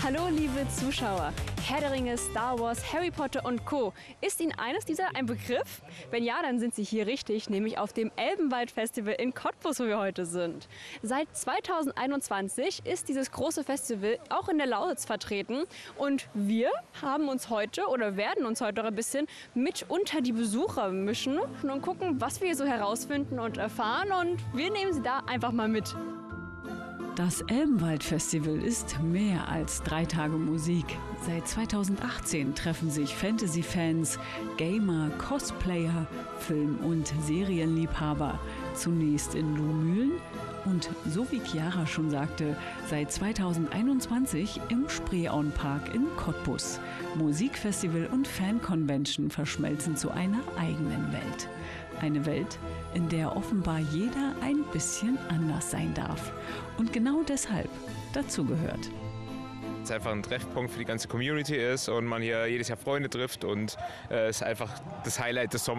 Hallo liebe Zuschauer, Herr der Ringe, Star Wars, Harry Potter und Co. Ist Ihnen eines dieser ein Begriff? Wenn ja, dann sind Sie hier richtig, nämlich auf dem Elbenwald-Festival in Cottbus, wo wir heute sind. Seit 2021 ist dieses große Festival auch in der Lausitz vertreten und wir haben uns heute oder werden uns heute auch ein bisschen mit unter die Besucher mischen und gucken, was wir hier so herausfinden und erfahren, und wir nehmen Sie da einfach mal mit. Das Elbenwald-Festival ist mehr als 3 Tage Musik. Seit 2018 treffen sich Fantasy-Fans, Gamer, Cosplayer, Film- und Serienliebhaber. Zunächst in Lohmühlen und, so wie Chiara schon sagte, seit 2021 im Spreeauenpark in Cottbus. Musikfestival und Fan-Convention verschmelzen zu einer eigenen Welt. Eine Welt, in der offenbar jeder ein bisschen anders sein darf und genau deshalb dazugehört. Es einfach ein Treffpunkt für die ganze Community ist und man hier jedes Jahr Freunde trifft und es ist einfach das Highlight des Sommers.